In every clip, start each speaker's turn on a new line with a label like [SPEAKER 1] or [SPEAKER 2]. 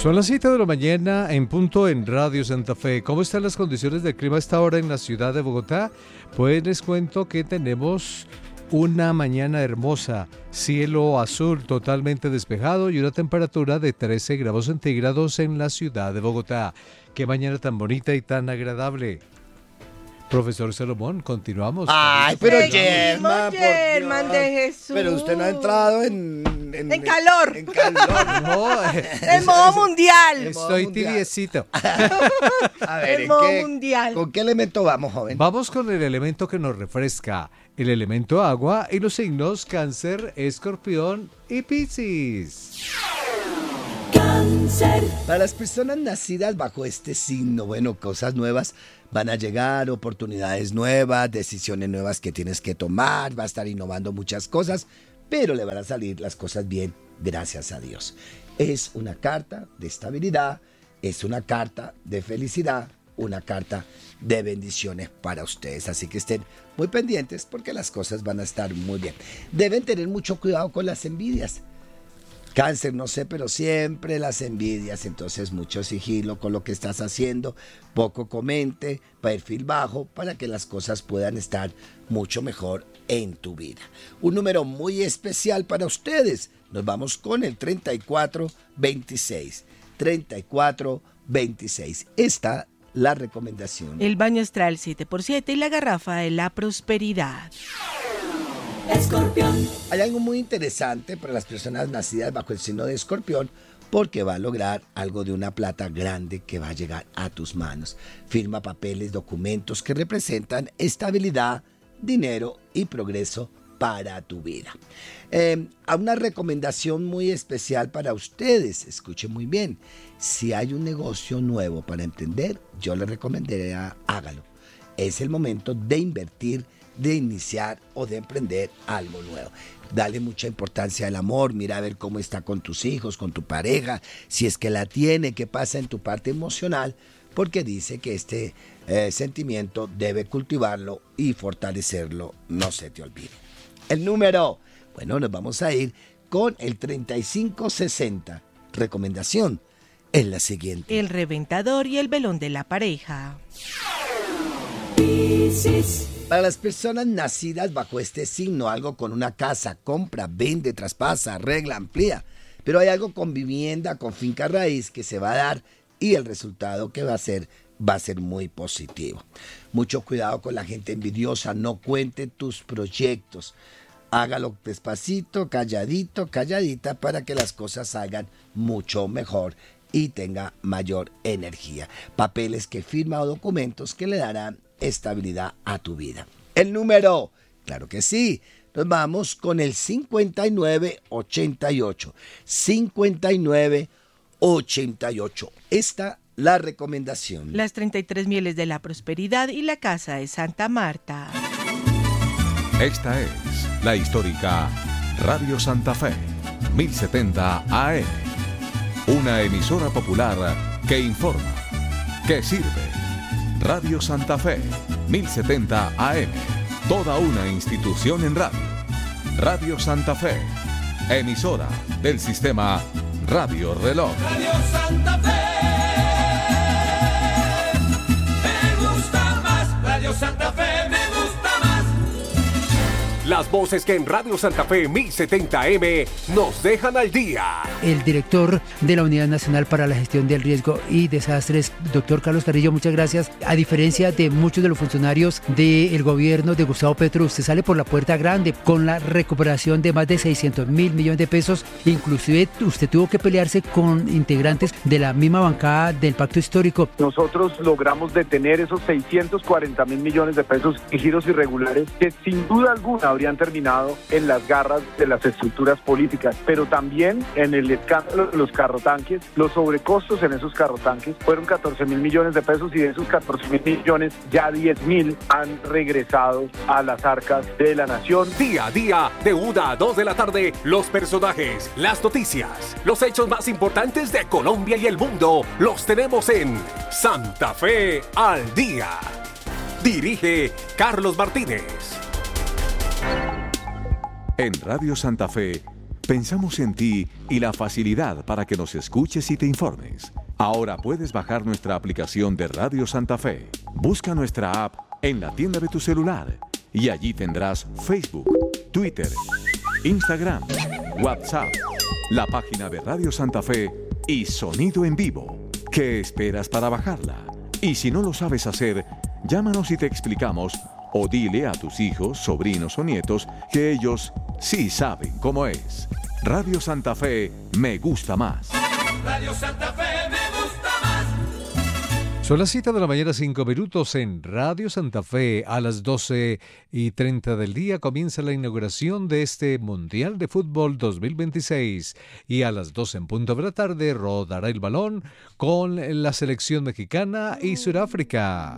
[SPEAKER 1] Son las 7 de la mañana en punto en Radio Santa Fe. ¿Cómo están las condiciones del clima a esta hora en la ciudad de Bogotá? Pues les cuento que tenemos una mañana hermosa, cielo azul totalmente despejado y una temperatura de 13 grados centígrados en la ciudad de Bogotá. ¡Qué mañana tan bonita y tan agradable! Profesor Salomón, continuamos.
[SPEAKER 2] Ay, pero Germán,
[SPEAKER 3] de Jesús.
[SPEAKER 2] Pero usted no ha entrado en
[SPEAKER 3] calor.
[SPEAKER 2] En calor.
[SPEAKER 1] No,
[SPEAKER 3] El modo mundial.
[SPEAKER 1] Estoy tibiecito.
[SPEAKER 2] A ver,
[SPEAKER 3] El modo mundial.
[SPEAKER 2] ¿con qué elemento vamos, joven?
[SPEAKER 1] Vamos con el elemento que nos refresca, el elemento agua y los signos Cáncer, Escorpión y Piscis.
[SPEAKER 3] Cáncer.
[SPEAKER 2] Para las personas nacidas bajo este signo, bueno, cosas nuevas van a llegar, oportunidades nuevas, decisiones nuevas que tienes que tomar, va a estar innovando muchas cosas, pero le van a salir las cosas bien, gracias a Dios. Es una carta de estabilidad, es una carta de felicidad, una carta de bendiciones para ustedes, así que estén muy pendientes porque las cosas van a estar muy bien. Deben tener mucho cuidado con las envidias. Cáncer, no sé, pero siempre las envidias, entonces mucho sigilo con lo que estás haciendo, poco comente, perfil bajo, para que las cosas puedan estar mucho mejor en tu vida. Un número muy especial para ustedes, nos vamos con el 3426, 3426, esta la recomendación.
[SPEAKER 3] El baño astral 7x7 y la garrafa de la prosperidad. Escorpión.
[SPEAKER 2] Hay algo muy interesante para las personas nacidas bajo el signo de Escorpión, porque va a lograr algo de una plata grande que va a llegar a tus manos. Firma papeles, documentos que representan estabilidad, dinero y progreso para tu vida. A una recomendación muy especial para ustedes, escuchen muy bien, si hay un negocio nuevo para emprender, yo les recomendaría hágalo. Es el momento de invertir, de iniciar o de emprender algo nuevo. Dale mucha importancia al amor, mira a ver cómo está con tus hijos, con tu pareja, si es que la tiene, qué pasa en tu parte emocional, porque dice que este sentimiento debe cultivarlo y fortalecerlo, no se te olvide. El número, bueno, nos vamos a ir con el 3560. Recomendación es la siguiente.
[SPEAKER 3] El reventador y el velón de la pareja. Piscis.
[SPEAKER 2] Para las personas nacidas bajo este signo, algo con una casa, compra, vende, traspasa, arregla, amplía. Pero hay algo con vivienda, con finca raíz que se va a dar y el resultado que va a ser muy positivo. Mucho cuidado con la gente envidiosa, no cuente tus proyectos. Hágalo despacito, calladito, calladita para que las cosas salgan mucho mejor y tenga mayor energía. Papeles que firma o documentos que le darán estabilidad a tu vida. El número, claro que sí, nos vamos con el 5988. 5988. Esta la recomendación.
[SPEAKER 3] Las 33 mieles de la prosperidad y la casa de Santa Marta.
[SPEAKER 4] Esta es la histórica Radio Santa Fe, 1070 AM. Una emisora popular que informa, que sirve. Radio Santa Fe, 1070 AM. Toda una institución en radio. Radio Santa Fe, emisora del sistema Radio Reloj.
[SPEAKER 5] Radio Santa Fe, me gusta más. Radio Santa Fe, me gusta más.
[SPEAKER 6] Las voces que en Radio Santa Fe 1070M nos dejan al día.
[SPEAKER 7] El director de la Unidad Nacional para la Gestión del Riesgo y Desastres, doctor Carlos Carrillo, muchas gracias. A diferencia de muchos de los funcionarios del gobierno de Gustavo Petro, usted sale por la puerta grande con la recuperación de más de 600.000 millones de pesos. Inclusive usted tuvo que pelearse con integrantes de la misma bancada del Pacto Histórico.
[SPEAKER 8] Nosotros logramos detener esos 640.000 millones de pesos en giros irregulares que sin duda alguna habrían terminado en las garras de las estructuras políticas, pero también en el escándalo de los carrotanques. Los sobrecostos en esos carrotanques fueron 14.000 millones de pesos y de esos 14.000 millones ya 10.000 han regresado a las arcas de la nación.
[SPEAKER 6] Día a día, de 1 a 2 de la tarde, los personajes, las noticias, los hechos más importantes de Colombia y el mundo, los tenemos en Santa Fe al Día. Dirige Carlos Martínez.
[SPEAKER 4] En Radio Santa Fe Pensamos en ti y la facilidad para que nos escuches y te informes. Ahora puedes bajar nuestra aplicación de Radio Santa Fe. Busca nuestra app en la tienda de tu celular y allí tendrás Facebook, Twitter, Instagram, WhatsApp, la página de Radio Santa Fe y sonido en vivo. ¿Qué esperas para bajarla? Y si no lo sabes hacer, llámanos y te explicamos, o dile a tus hijos, sobrinos o nietos que ellos sí saben cómo es. Radio Santa Fe me gusta más.
[SPEAKER 5] Radio Santa Fe me gusta más.
[SPEAKER 1] Son las 7 de la mañana, 5 minutos en Radio Santa Fe. A las 12:30 del día comienza la inauguración de este Mundial de Fútbol 2026. Y a las 12 en punto de la tarde rodará el balón con la selección mexicana y Sudáfrica.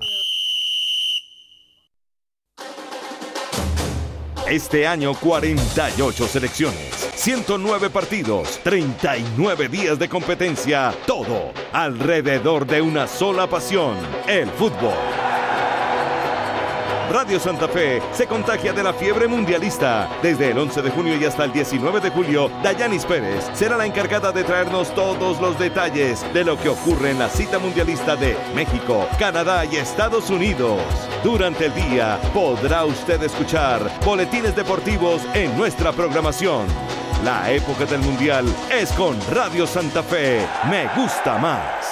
[SPEAKER 9] Este año 48 selecciones, 109 partidos, 39 días de competencia, todo alrededor de una sola pasión, el fútbol. Radio Santa Fe se contagia de la fiebre mundialista. Desde el 11 de junio y hasta el 19 de julio, Dayanis Pérez será la encargada de traernos todos los detalles de lo que ocurre en la cita mundialista de México, Canadá y Estados Unidos. Durante el día podrá usted escuchar boletines deportivos en nuestra programación. La época del mundial es con Radio Santa Fe. Me gusta más.